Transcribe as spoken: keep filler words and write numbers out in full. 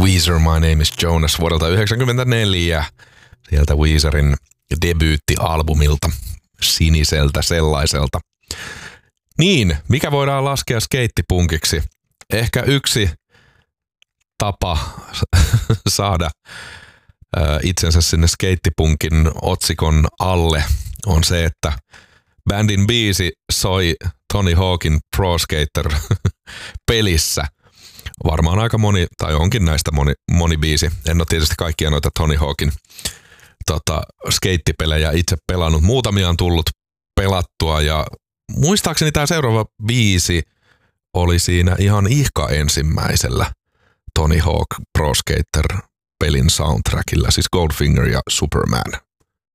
Weezer, My Name is Jonas vuodelta yhdeksänkymmentäneljä. Sieltä Weezerin debyyttialbumilta, siniseltä sellaiselta. Niin, mikä voidaan laskea skeittipunkiksi? Ehkä yksi tapa saada itsensä sinne skeittipunkin otsikon alle on se, että bändin biisi soi Tony Hawkin Pro Skater pelissä. Varmaan aika moni, tai onkin näistä moni, moni biisi. En ole tietysti kaikkia noita Tony Hawkin tota, skeittipelejä itse pelannut. Muutamia on tullut pelattua ja muistaakseni tämä seuraava biisi oli siinä ihan ihka ensimmäisellä Tony Hawk Pro Skater pelin soundtrackilla, siis Goldfinger ja Superman.